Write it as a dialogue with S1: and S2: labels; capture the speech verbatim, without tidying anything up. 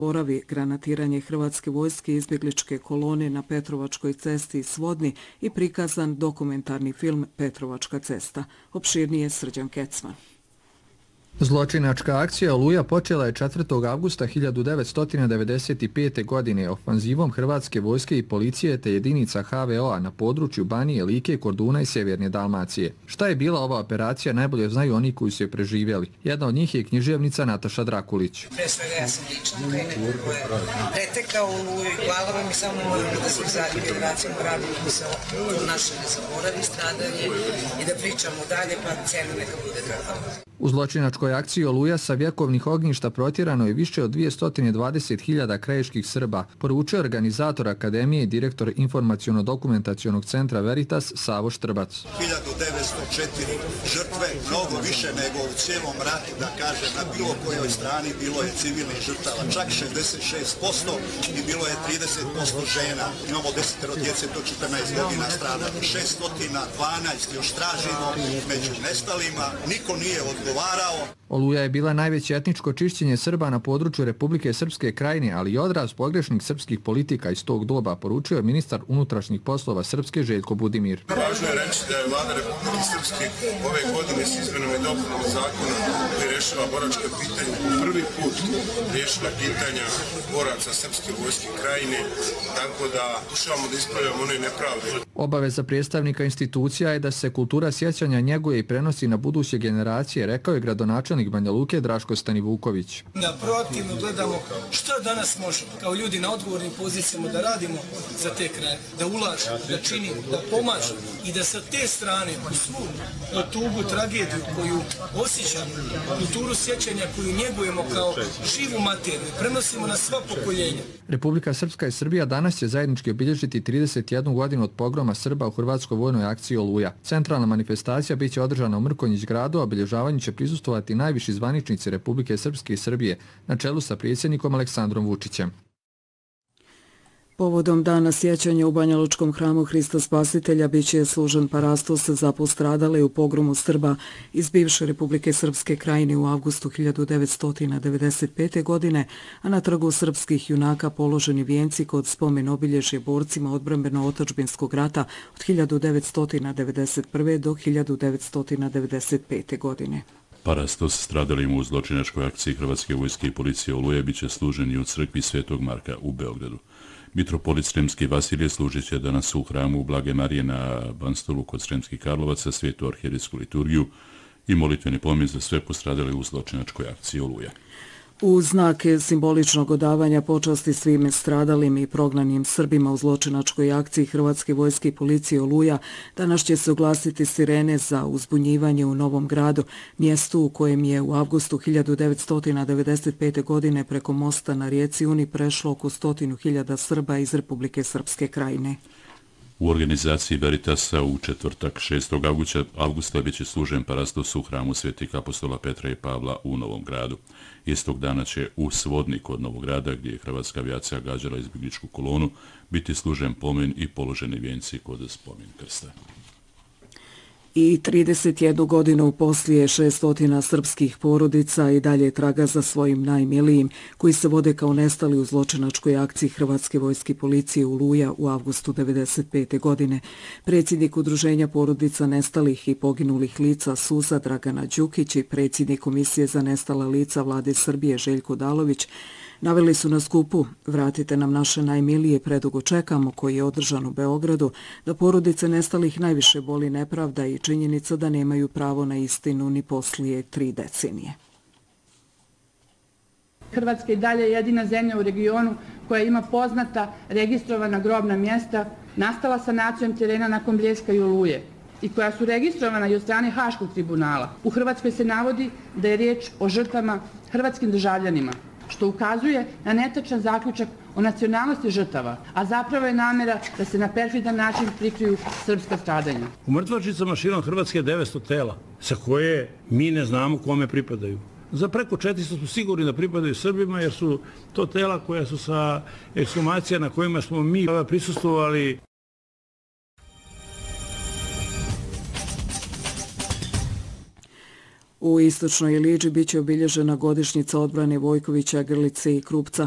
S1: Boravi granatiranje hrvatske vojske i izbjegličke kolone na Petrovačkoj cesti i Svodni i prikazan dokumentarni film Petrovačka cesta. Opširnije Srđan Kecman.
S2: Zločinačka akcija Oluja počela je četvrtog avgusta hiljadu devetsto devedeset pete. godine ofanzivom hrvatske vojske i policije te jedinica H V O-a na području Banije, Like, Korduna i Sjeverne Dalmacije. Šta je bila ova operacija najbolje znaju oni koji su je preživjeli. Jedna od njih je književnica Nataša Drakulić.
S3: Pre svega ja sam lično trener koja je pretekao Oluju i hvala mi samo molimo da se zadnjim generacijama radimo da se to naše ne zaboravi stradanje i da pričamo dalje pa cijena neka bude kakva.
S2: U zločinačkoj akciji Oluja sa vjekovnih ognjišta protjerano je više od dvjesto dvadeset hiljada krajiških Srba, poručuje organizator Akademije i direktor informaciono-dokumentacionog centra Veritas Savo Štrbac.
S4: hiljadu devetsto četiri žrtve, mnogo više nego u cijelom ratu, da kaže, na bilo kojoj strani bilo je civilnih žrtava, čak šezdeset šest posto i bilo je trideset posto žena. Imamo desetero djece do četrnaest godina stradalo, šesto dvanaest još tražimo među nestalima, niko nije odgovarao.
S2: Oluja je bila najveće etničko čišćenje Srba na području Republike Srpske Krajine, ali i odraz pogrešnih srpskih politika iz tog doba, poručio je ministar unutrašnjih poslova Srpske Željko Budimir.
S5: Važno je reći da je vlada Republike Srpske ove godine s izmenama i dopunama zakona koji rešava boračka pitanja prvi put rešila pitanja boraca Srpske vojske Krajine, tako da pokušavamo da ispravljamo one nepravde.
S2: Obaveza predstavnika institucija je da se kultura sjećanja njeguje i prenosi na buduće generacije, rekao je gradonačelnik Banja Luke Draško Stanivuković.
S6: Da proaktivno gledamo što danas možemo kao ljudi na odgovornim pozicijama da radimo za te kraje, da ulažemo, da činimo, da pomažemo i da sa te strane u svu tugu, tragediju koju osjećamo, kulturu sjećanja koju njegujemo kao živu materiju, prenosimo na sva pokoljenja.
S2: Republika Srpska i Srbija danas će zajednički obilježiti trideset jednu godinu od pogroma Srba u hrvatskoj vojnoj akciji Oluja. Centralna manifestacija biće održana u Mrkonjić gradu, a obilježavanju će prisustvovati najviši zvaničnici Republike Srpske i Srbije na čelu sa predsjednikom Aleksandrom Vučićem.
S1: Povodom dana sjećanja u Banjalučkom hramu Hrista Spasitelja biće služen parastos za postradale u pogromu Srba iz bivše Republike Srpske Krajine u avgustu hiljadu devetsto devedeset pete. godine, a na trgu srpskih junaka položeni vijenci kod spomen obilježje borcima odbrambeno-otačbinskog rata od hiljadu devetsto devedeset prve. do hiljadu devetsto devedeset pete. godine.
S7: Parastos stradalim u zločinačkoj akciji Hrvatske vojske i policije Oluje biće služen i u crkvi Svetog Marka u Beogradu. Mitropolit Sremski Vasilije služit će danas u hramu Blage Marije na Banstolu kod Sremskih Karlovaca svetu arhijerejsku liturgiju i molitveni pomen za sve postradale u zločinačkoj akciji Oluja.
S1: U znak simboličnog odavanja počasti svim stradalim i prognanim Srbima u zločinačkoj akciji Hrvatske vojske i policije Oluja danas će se oglasiti sirene za uzbunjivanje u Novom Gradu, mjestu u kojem je u avgustu hiljadu devetsto devedeset pete. godine preko mosta na rijeci Uni prešlo oko stotinu hiljada Srba iz Republike Srpske Krajine.
S7: U organizaciji Veritasa u četvrtak šestog avgusta biće služen parastos u hramu Svetih apostola Petra i Pavla u Novom Gradu. Istog dana će u Svodni kod Novog Grada, gdje je hrvatska avijacija gađala izbjegličku kolonu, biti služen pomen i položeni vijenci kod spomen krsta.
S1: I trideset jednu godinu poslije šeststotina srpskih porodica i dalje traga za svojim najmilijim koji se vode kao nestali u zločinačkoj akciji Hrvatske vojske i policije Oluja u avgustu devedeset pete. godine. Predsjednik Udruženja porodica nestalih i poginulih lica Suza Dragana Đukić i predsjednik Komisije za nestala lica Vlade Srbije Željko Dalović naveli su na skupu Vratite nam naše najmilije, predugo čekamo, koji je održan u Beogradu, da porodice nestalih najviše boli nepravda i činjenica da nemaju pravo na istinu ni poslije tri decenije.
S8: Hrvatska je dalje jedina zemlja u regionu koja ima poznata registrovana grobna mjesta nastala sanacijom terena nakon Bljeska i Oluje i koja su registrovana i od strane Haškog tribunala. U Hrvatskoj se navodi da je riječ o žrtvama hrvatskim državljanima, što ukazuje na netačan zaključak o nacionalnosti žrtava, a zapravo je namjera da se na perfidan način prikriju srpska stradanja.
S9: U mrtvačnicama širom Hrvatske je devetsto tela, sa koje mi ne znamo kome pripadaju. Za preko četiristo smo sigurni da pripadaju Srbima, jer su to tela koja su sa ekshumacija na kojima smo mi prisustvovali.
S1: U istočnoj Iliđi biće obilježena godišnjica odbrane Vojkovića, Grlice i Krupca.